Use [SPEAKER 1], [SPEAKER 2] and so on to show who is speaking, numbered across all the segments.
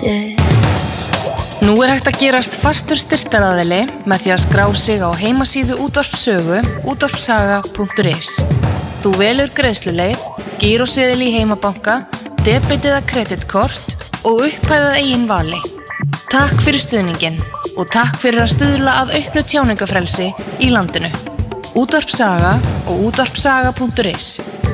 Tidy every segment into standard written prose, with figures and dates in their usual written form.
[SPEAKER 1] Nú hægt að gerast fastur styrktaraðili með því að skrá sig á heimasíðu Útvarpssögu útvarpssaga.is. Þú velur greiðsluleið, gíróseðil í heimabanka, debet eða kreditkort og upphæðað eigin vali. Takk fyrir stuðninginn og takk fyrir að stuðla að auknu tjáningafrelsi í landinu. Útvarpssaga og útvarpssaga.is.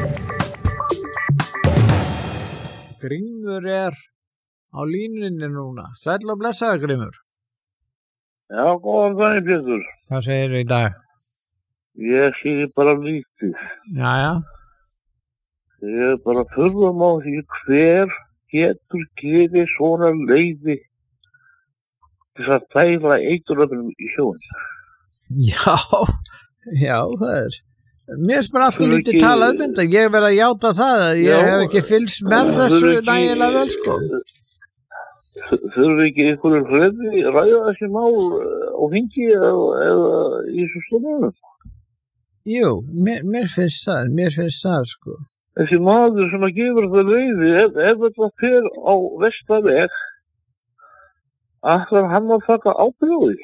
[SPEAKER 2] Grímur á línunni núna. Sæll og blessaður, Grímur.
[SPEAKER 3] Já, góðan daginn, Pétur.
[SPEAKER 2] Hvað segirðu í dag?
[SPEAKER 3] Ég segi bara lítið.
[SPEAKER 2] Jæja.
[SPEAKER 3] Ég bara furðum á því hver getur gefið svona leyfi til að dæla eiturefnum í sjóinn.
[SPEAKER 2] Já, það er. Mér finnst bara alltaf lítið tala þetta. Ég verð að játa það. Ég hef ekki fylgst með þessu nægilega vel, sko.
[SPEAKER 3] Þurfi ekki einhverjum hrefi ræða þessi mál á þingi eða í þessu stofnunum?
[SPEAKER 2] Jú, mér finnst það, sko.
[SPEAKER 3] Þessi maður sem að gefur það leyfi, ef þetta fer á vestaveg, ætlar hann að taka ábyrgð?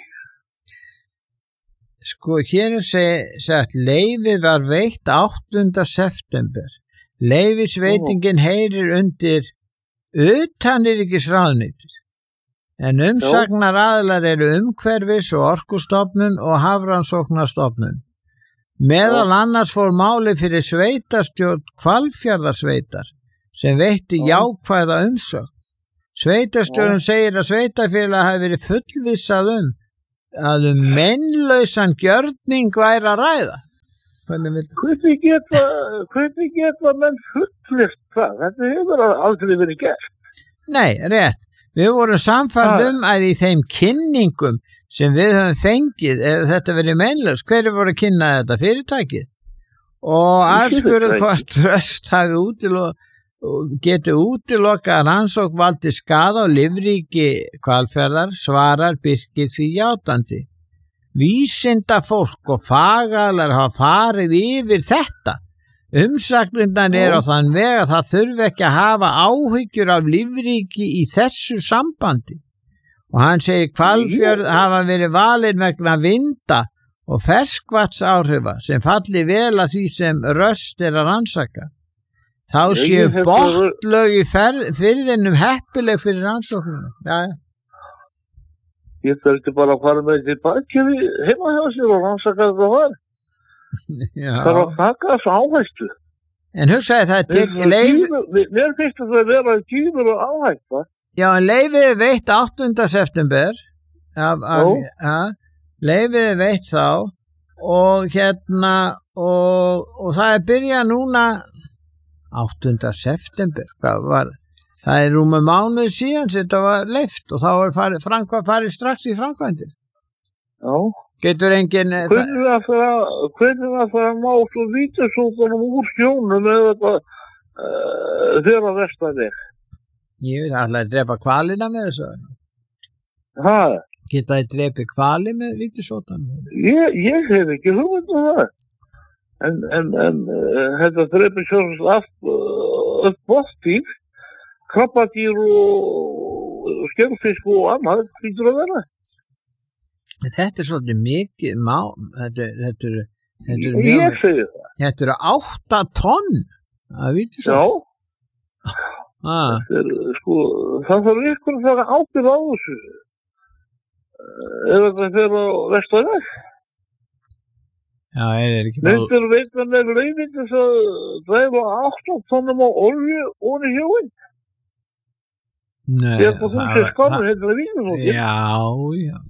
[SPEAKER 2] Sko, hér sagt, leyfið var veitt 8. september. Leyfisveitingin heyrir undir utanríkisráðuneytið, en umsagnaraðilar eru Umhverfis- og Orkustofnun og Hafrannsóknastofnun. Meðal annars fór máli fyrir sveitarstjórn Hvalfjarðarsveitar sem veitti jákvæða umsögn. Sveitarstjórn segir að sveitarfélag hafi verið fullvissað að meinlausan gjörning væri að ræða.
[SPEAKER 3] Hvernig geta menn fullvisst það? Þetta hefur aldrei verið gert.
[SPEAKER 2] Nei, rétt. Við vorum sannfærð að í þeim kynningum sem við höfum fengið, ef þetta verið meinlaust, hverju voru að kynna þetta fyrirtækið? Og aðspurðu hvort Röst hafi geti útilokað rannsókn valdi skaða á lífríki Hvalfjarðar, svarar Birkir því játandi. Vísinda fólk og fagaðilar hafa farið yfir þetta. Umsagnirnar á þann veg að það þurfi ekki að hafa áhyggjur af lífríki í þessu sambandi. Og hann segir Hvalfjörð hafa verið valin vegna vinda og ferskvatnsáhrifa sem falli vel að því sem Röst að rannsaka. Þá séu botnlög í firðinum heppileg fyrir rannsóknuna. Já.
[SPEAKER 3] Ég þurfti bara að fara með til bakið heima hjá sér og rannsaka þetta var. Það var að taka þessu áhættu.
[SPEAKER 2] En hugsaði það leif...
[SPEAKER 3] Mér finnst það að vera tímur og áhætta.
[SPEAKER 2] Já, en leifið veitt 8. september. Leifið veitt þá og og það byrjað núna 8. september. Hvað var það? Það rúmur mánuð síðan sem þetta var leyft og þá var farið strax í framkvæmdir.
[SPEAKER 3] Já.
[SPEAKER 2] Getur enginn...
[SPEAKER 3] Hvernig það fyrir að ná svo vítasótunum úr sjónum eða þetta þeirra vestaveg?
[SPEAKER 2] Ég veit alltaf að drepa hvalina með þessu.
[SPEAKER 3] Hæ?
[SPEAKER 2] Geta þið drepi hvali með vítasótunum?
[SPEAKER 3] Ég hef ekki hugmynd það. En þetta drepi sjálfsagt allt botndýr. Krabbadýr og skelfisk og annað hlýtur að vera.
[SPEAKER 2] Þetta svolítið mikið þetta
[SPEAKER 3] ég segi það.
[SPEAKER 2] Þetta eru 8 tonn að víti svo.
[SPEAKER 3] Já. Það þarf ykkur að fara ábyrgð á þessu. Ef þetta fer á vestaveg.
[SPEAKER 2] Já, ekki
[SPEAKER 3] bara... Myndir veitna með leyfi til að dreifa 8 tonnum á olju ofan í sjóinn.
[SPEAKER 2] Nei, já.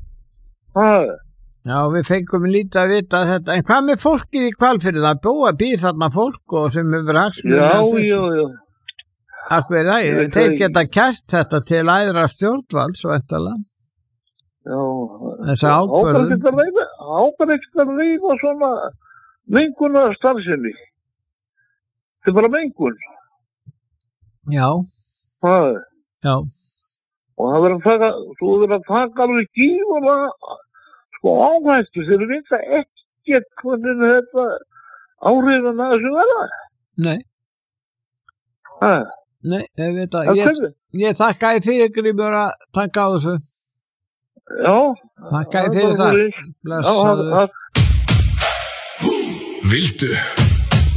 [SPEAKER 2] Já, við fengum lítið að vita þetta, en hvað með fólkið í Hvalfirði? Það býr þarna fólk og sem hefur hagsmunir
[SPEAKER 3] Já.
[SPEAKER 2] Akkur er það, þeir geta kært þetta til æðra stjórnvalds og eftirlega.
[SPEAKER 3] Já.
[SPEAKER 2] Þessi ákvörðun.
[SPEAKER 3] Ábyrgst að leifa svona mengunar starfsemi. Þetta er bara mengun.
[SPEAKER 2] Já. Já.
[SPEAKER 3] Og það verður að taka alveg gífurlega áhættu þegar við vita ekkert hvernig þetta áhrifin að þessu verða.
[SPEAKER 2] Nei. Nei, ég veit að ég þakka þér fyrir Grímur að taka á þessu.
[SPEAKER 3] Já.
[SPEAKER 2] Þakka þér fyrir það. Blessaður.
[SPEAKER 4] Viltu